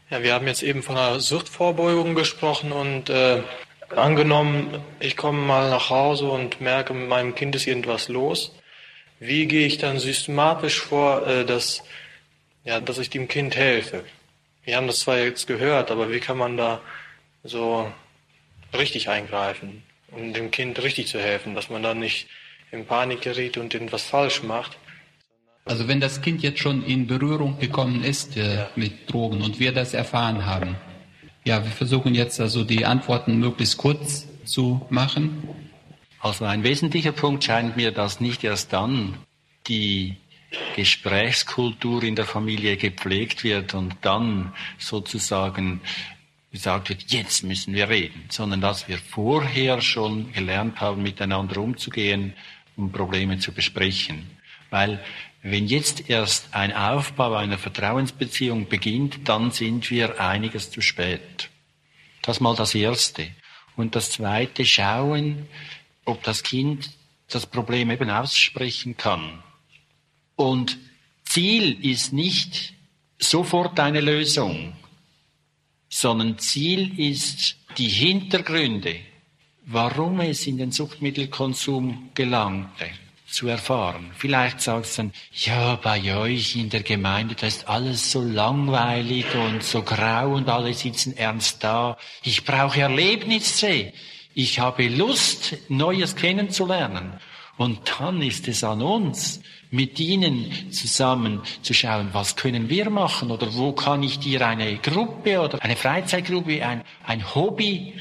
Ja, wir haben jetzt eben von einer Suchtvorbeugung gesprochen und angenommen, ich komme mal nach Hause und merke, mit meinem Kind ist irgendwas los. Wie gehe ich dann systematisch vor, dass ich dem Kind helfe? Wir haben das zwar jetzt gehört, aber wie kann man da so richtig eingreifen, um dem Kind richtig zu helfen, dass man da nicht in Panik gerät und irgendwas falsch macht? Also wenn das Kind jetzt schon in Berührung gekommen ist mit Drogen und wir das erfahren haben, ja, wir versuchen jetzt also die Antworten möglichst kurz zu machen. Also ein wesentlicher Punkt scheint mir, dass nicht erst dann die Gesprächskultur in der Familie gepflegt wird und dann sozusagen gesagt wird, jetzt müssen wir reden, sondern dass wir vorher schon gelernt haben, miteinander umzugehen, um Probleme zu besprechen. Weil wenn jetzt erst ein Aufbau einer Vertrauensbeziehung beginnt, dann sind wir einiges zu spät. Das mal das Erste. Und das Zweite, schauen, ob das Kind das Problem eben aussprechen kann. Und Ziel ist nicht sofort eine Lösung, sondern Ziel ist die Hintergründe, warum es in den Suchtmittelkonsum gelangte, zu erfahren. Vielleicht sagst du dann, ja, bei euch in der Gemeinde, da ist alles so langweilig und so grau und alle sitzen ernst da. Ich brauche Erlebnisse. Ich habe Lust, Neues kennenzulernen. Und dann ist es an uns, mit ihnen zusammen zu schauen, was können wir machen oder wo kann ich dir eine Gruppe oder eine Freizeitgruppe, ein Hobby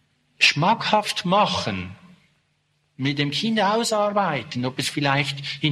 schmackhaft machen, mit dem Kind ausarbeiten, ob es vielleicht